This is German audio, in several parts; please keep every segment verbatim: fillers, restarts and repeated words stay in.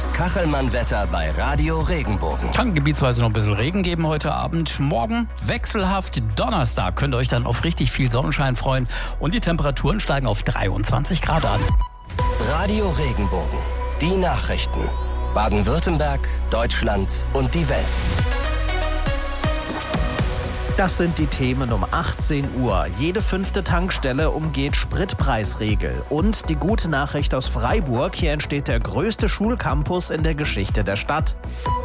Das Kachelmann-Wetter bei Radio Regenbogen. Kann gebietsweise noch ein bisschen Regen geben heute Abend. Morgen wechselhaft. Donnerstag könnt ihr euch dann auf richtig viel Sonnenschein freuen. Und die Temperaturen steigen auf dreiundzwanzig Grad an. Radio Regenbogen. Die Nachrichten. Baden-Württemberg, Deutschland und die Welt. Das sind die Themen um achtzehn Uhr. Jede fünfte Tankstelle umgeht Spritpreisregel. Und die gute Nachricht aus Freiburg: Hier entsteht der größte Schulcampus in der Geschichte der Stadt.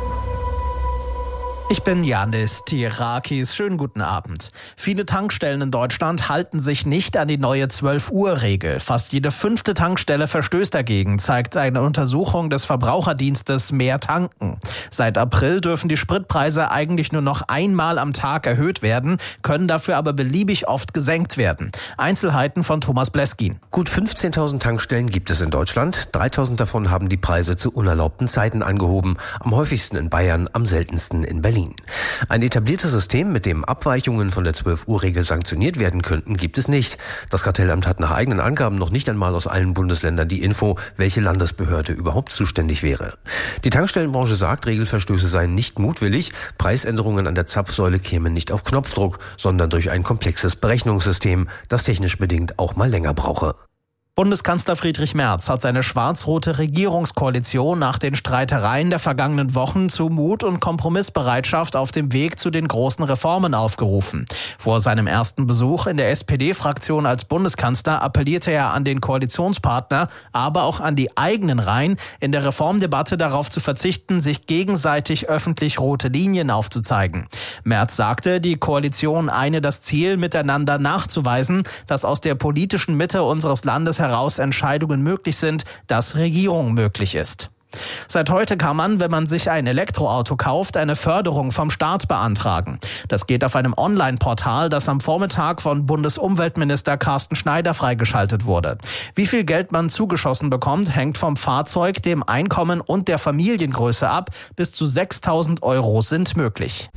Ich bin Janis Tirakis. Schönen guten Abend. Viele Tankstellen in Deutschland halten sich nicht an die neue zwölf Uhr Regel. Fast jede fünfte Tankstelle verstößt dagegen, zeigt eine Untersuchung des Verbraucherdienstes Mehr Tanken. Seit April dürfen die Spritpreise eigentlich nur noch einmal am Tag erhöht werden, können dafür aber beliebig oft gesenkt werden. Einzelheiten von Thomas Bleskin. Gut fünfzehntausend Tankstellen gibt es in Deutschland. dreitausend davon haben die Preise zu unerlaubten Zeiten angehoben. Am häufigsten in Bayern, am seltensten in Berlin. Ein etabliertes System, mit dem Abweichungen von der zwölf Uhr Regel sanktioniert werden könnten, gibt es nicht. Das Kartellamt hat nach eigenen Angaben noch nicht einmal aus allen Bundesländern die Info, welche Landesbehörde überhaupt zuständig wäre. Die Tankstellenbranche sagt, Regelverstöße seien nicht mutwillig. Preisänderungen an der Zapfsäule kämen nicht auf Knopfdruck, sondern durch ein komplexes Berechnungssystem, das technisch bedingt auch mal länger brauche. Bundeskanzler Friedrich Merz hat seine schwarz-rote Regierungskoalition nach den Streitereien der vergangenen Wochen zu Mut und Kompromissbereitschaft auf dem Weg zu den großen Reformen aufgerufen. Vor seinem ersten Besuch in der S P D-Fraktion als Bundeskanzler appellierte er an den Koalitionspartner, aber auch an die eigenen Reihen, in der Reformdebatte darauf zu verzichten, sich gegenseitig öffentlich rote Linien aufzuzeigen. Merz sagte, die Koalition eine das Ziel, miteinander nachzuweisen, dass aus der politischen Mitte unseres Landes heraus Entscheidungen möglich sind, dass Regierung möglich ist. Seit heute kann man, wenn man sich ein Elektroauto kauft, eine Förderung vom Staat beantragen. Das geht auf einem Online-Portal, das am Vormittag von Bundesumweltminister Carsten Schneider freigeschaltet wurde. Wie viel Geld man zugeschossen bekommt, hängt vom Fahrzeug, dem Einkommen und der Familiengröße ab. Bis zu sechstausend Euro sind möglich.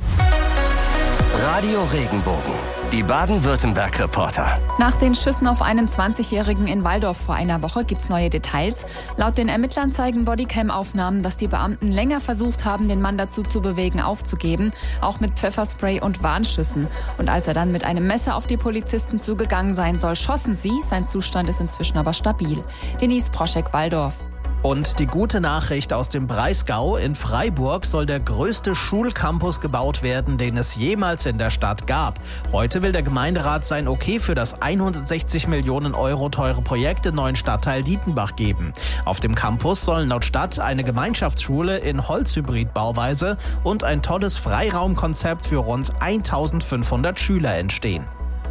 Radio Regenbogen. Die Baden-Württemberg-Reporter. Nach den Schüssen auf einen zwanzigjährigen in Walldorf vor einer Woche gibt's neue Details. Laut den Ermittlern zeigen Bodycam-Aufnahmen, dass die Beamten länger versucht haben, den Mann dazu zu bewegen, aufzugeben, auch mit Pfefferspray und Warnschüssen. Und als er dann mit einem Messer auf die Polizisten zugegangen sein soll, schossen sie. Sein Zustand ist inzwischen aber stabil. Denise Proschek, Walldorf. Und die gute Nachricht aus dem Breisgau: In Freiburg soll der größte Schulcampus gebaut werden, den es jemals in der Stadt gab. Heute will der Gemeinderat sein Okay für das hundertsechzig Millionen Euro teure Projekt im neuen Stadtteil Dietenbach geben. Auf dem Campus sollen laut Stadt eine Gemeinschaftsschule in Holzhybrid-Bauweise und ein tolles Freiraumkonzept für rund eintausendfünfhundert Schüler entstehen.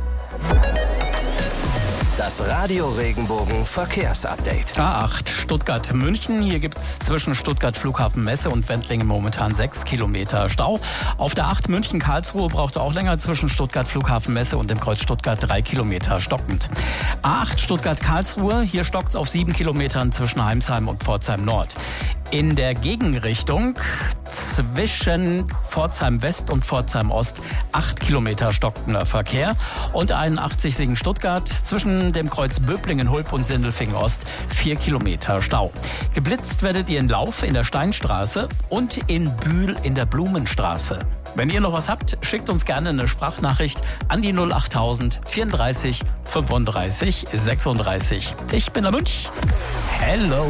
Das Radio Regenbogen Verkehrsupdate. A acht Stuttgart-München. Hier gibt es zwischen Stuttgart Flughafen Messe und Wendlingen momentan sechs Kilometer Stau. Auf der acht München-Karlsruhe braucht auch länger zwischen Stuttgart Flughafen Messe und dem Kreuz Stuttgart drei Kilometer stockend. A acht Stuttgart-Karlsruhe. Hier stockt es auf sieben Kilometern zwischen Heimsheim und Pforzheim Nord. In der Gegenrichtung zwischen Pforzheim West und Pforzheim Ost acht Kilometer stockender Verkehr. Und einundachtzig Siegen-Stuttgart zwischen dem Kreuz Böblingen-Hulp und Sindelfingen Ost vier Kilometer Stau. Geblitzt werdet ihr in Lauf in der Steinstraße und in Bühl in der Blumenstraße. Wenn ihr noch was habt, schickt uns gerne eine Sprachnachricht an die null achttausend vierunddreißig fünfunddreißig sechsunddreißig. Ich bin der Münch. Hello.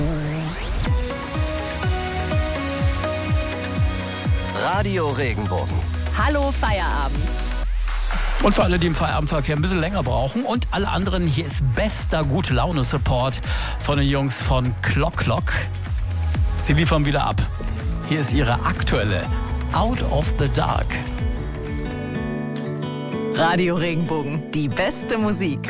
Radio Regenbogen. Hallo Feierabend. Und für alle, die im Feierabendverkehr ein bisschen länger brauchen und alle anderen, hier ist bester Gute-Laune-Support von den Jungs von Clock Clock. Sie liefern wieder ab. Hier ist ihre aktuelle Out of the Dark. Radio Regenbogen, die beste Musik.